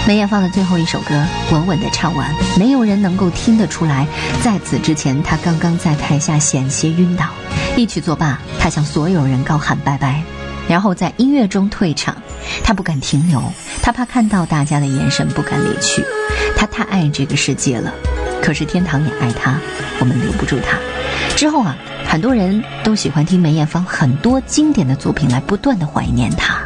梅艳芳的最后一首歌稳稳地唱完，没有人能够听得出来，在此之前她刚刚在台下险些晕倒。一曲作罢，她向所有人高喊拜拜，然后在音乐中退场。她不敢停留，她怕看到大家的眼神，不敢离去。她太爱这个世界了，可是天堂也爱她，我们留不住她。之后很多人都喜欢听梅艳芳很多经典的作品来不断地怀念她。